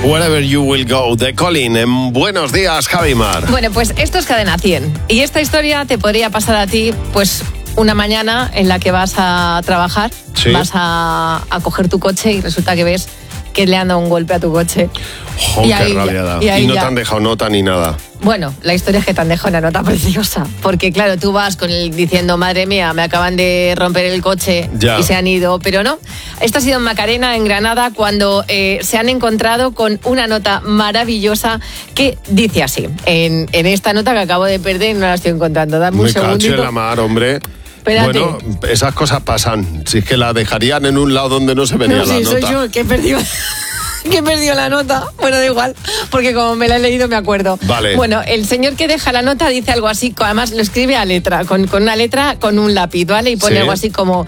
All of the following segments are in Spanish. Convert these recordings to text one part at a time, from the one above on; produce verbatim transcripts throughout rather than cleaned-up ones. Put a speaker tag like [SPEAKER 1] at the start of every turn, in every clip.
[SPEAKER 1] Wherever You Will Go, de Colin. En Buenos Días, Javimar.
[SPEAKER 2] Bueno, pues esto es Cadena cien. Y esta historia te podría pasar a ti, pues, una mañana en la que vas a trabajar, ¿sí? vas a, a coger tu coche y resulta que ves que le han dado un golpe a tu coche.
[SPEAKER 1] Oh, y qué ahí, rabia da. Y, y no ya. te han dejado nota ni nada.
[SPEAKER 2] Bueno, la historia es que te han dejado una nota preciosa. Porque claro, tú vas con el diciendo, madre mía, me acaban de romper el coche ya. y se han ido. Pero no, esto ha sido en Macarena, en Granada, cuando eh, se han encontrado con una nota maravillosa que dice así. En, en esta nota que acabo de perder, no la estoy encontrando. Dame un
[SPEAKER 1] me
[SPEAKER 2] segundito.
[SPEAKER 1] Me cacho en la mar, hombre.
[SPEAKER 2] Espérate.
[SPEAKER 1] Bueno, esas cosas pasan. Si es que la dejarían en un lado donde no se vería
[SPEAKER 2] no,
[SPEAKER 1] la
[SPEAKER 2] sí,
[SPEAKER 1] nota.
[SPEAKER 2] Soy yo el que he perdido... que he perdido la nota. Bueno, da igual, porque como me la he leído me acuerdo.
[SPEAKER 1] Vale.
[SPEAKER 2] Bueno, el señor que deja la nota dice algo así, además lo escribe a letra, con, con una letra, con un lápiz, ¿vale? Y pone ¿sí? algo así como,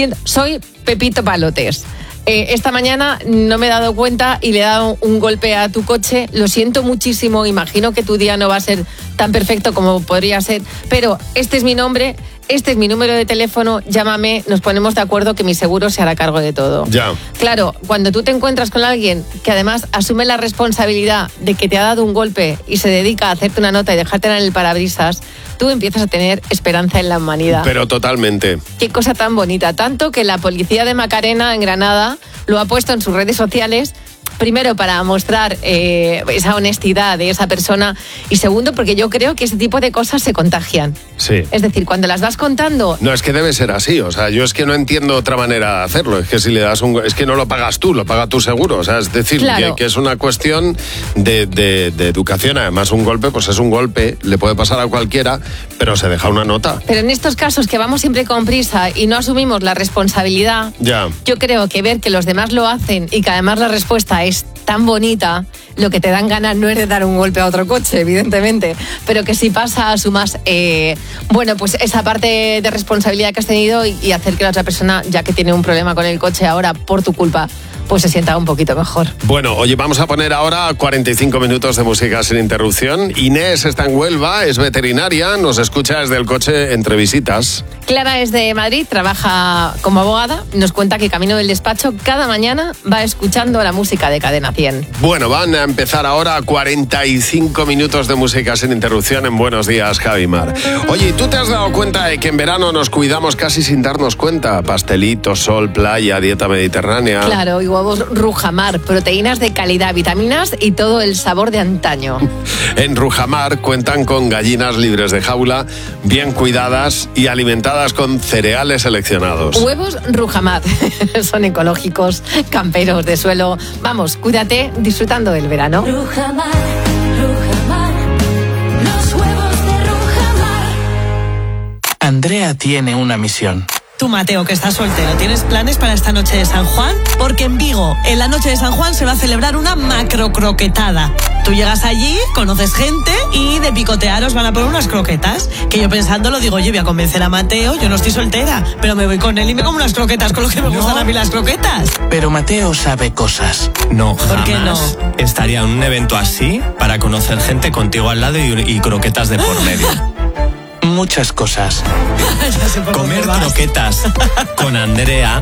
[SPEAKER 2] soy Pepito Palotes. Eh, esta mañana no me he dado cuenta y le he dado un golpe a tu coche. Lo siento muchísimo, imagino que tu día no va a ser tan perfecto como podría ser, pero este es mi nombre, este es mi número de teléfono, llámame, nos ponemos de acuerdo que mi seguro se hará cargo de todo.
[SPEAKER 1] Ya.
[SPEAKER 2] Claro, cuando tú te encuentras con alguien que además asume la responsabilidad de que te ha dado un golpe y se dedica a hacerte una nota y dejártela en el parabrisas, tú empiezas a tener esperanza en la humanidad.
[SPEAKER 1] Pero totalmente.
[SPEAKER 2] Qué cosa tan bonita. Tanto que la policía de Macarena, en Granada, lo ha puesto en sus redes sociales. Primero, para mostrar eh, esa honestidad de esa persona. Y segundo, porque yo creo que ese tipo de cosas se contagian.
[SPEAKER 1] Sí.
[SPEAKER 2] Es decir, cuando las vas contando...
[SPEAKER 1] No, es que debe ser así. O sea, yo es que no entiendo otra manera de hacerlo. Es que si le das un... Es que no lo pagas tú, lo paga tu seguro. O sea, es decir,
[SPEAKER 2] claro.
[SPEAKER 1] que, que es una cuestión de, de, de educación. Además, un golpe, pues es un golpe. Le puede pasar a cualquiera, pero se deja una nota.
[SPEAKER 2] Pero en estos casos que vamos siempre con prisa y no asumimos la responsabilidad...
[SPEAKER 1] Ya.
[SPEAKER 2] Yo creo que ver que los demás lo hacen y que además la respuesta es tan bonita, lo que te dan ganas no es de dar un golpe a otro coche, evidentemente, pero que si pasa, asumas, eh, bueno, pues esa parte de responsabilidad que has tenido y, y hacer que la otra persona, ya que tiene un problema con el coche ahora por tu culpa, pues se sienta un poquito mejor.
[SPEAKER 1] Bueno, oye, vamos a poner ahora cuarenta y cinco minutos de música sin interrupción. Inés está en Huelva, es veterinaria, nos escucha desde el coche entre visitas.
[SPEAKER 2] Clara es de Madrid, trabaja como abogada, nos cuenta que camino del despacho cada mañana va escuchando la música de Cadena cien.
[SPEAKER 1] Bueno, van a empezar ahora cuarenta y cinco minutos de música sin interrupción en Buenos Días, Javimar. Oye, ¿tú te has dado cuenta de que en verano nos cuidamos casi sin darnos cuenta? Pastelitos, sol, playa, dieta mediterránea.
[SPEAKER 2] Claro, y huevos Rujamar, proteínas de calidad, vitaminas y todo el sabor de antaño.
[SPEAKER 1] En Rujamar cuentan con gallinas libres de jaula, bien cuidadas y alimentadas con cereales seleccionados.
[SPEAKER 2] Huevos Rujamar, son ecológicos, camperos de suelo. Vamos, cuídate disfrutando del verano.
[SPEAKER 3] Rujamar, Rujamar, los huevos de Rujamar.
[SPEAKER 4] Andrea tiene una misión.
[SPEAKER 5] Tú, Mateo, que estás soltero, ¿tienes planes para esta noche de San Juan? Porque en Vigo, en la noche de San Juan, se va a celebrar una macro croquetada. Tú llegas allí, conoces gente y de picotear os van a poner unas croquetas. Que yo pensándolo digo, oye, voy a convencer a Mateo, yo no estoy soltera, pero me voy con él y me como unas croquetas con lo que me gustan a mí las croquetas.
[SPEAKER 4] Pero Mateo sabe cosas.
[SPEAKER 6] No,
[SPEAKER 5] ¿por
[SPEAKER 6] jamás
[SPEAKER 5] qué no?
[SPEAKER 6] Estaría en un evento así para conocer gente contigo al lado y, y croquetas de por medio.
[SPEAKER 4] Muchas cosas.
[SPEAKER 6] Comer croquetas con Andrea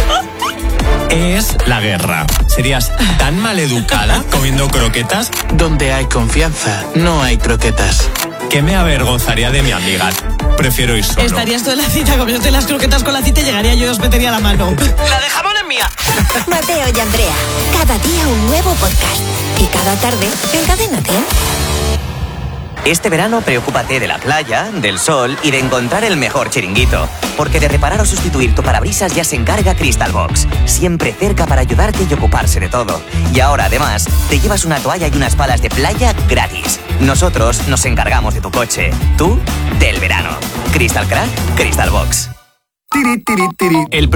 [SPEAKER 6] es la guerra. ¿Serías tan maleducada comiendo croquetas?
[SPEAKER 4] Donde hay confianza, no hay croquetas.
[SPEAKER 6] ¿Qué me avergonzaría de mi amiga? Prefiero ir solo.
[SPEAKER 5] Estarías tú en la cita comiéndote las croquetas con la cita y llegaría yo y os metería la mano. ¡La de jamón es mía!
[SPEAKER 3] Mateo y Andrea, cada día un nuevo podcast. Y cada tarde en Cadena cien.
[SPEAKER 7] Este verano preocúpate de la playa, del sol y de encontrar el mejor chiringuito. Porque de reparar o sustituir tu parabrisas ya se encarga Crystal Box. Siempre cerca para ayudarte y ocuparse de todo. Y ahora, además, te llevas una toalla y unas palas de playa gratis. Nosotros nos encargamos de tu coche. Tú, del verano. Crystal Crack, Crystal Box.
[SPEAKER 4] El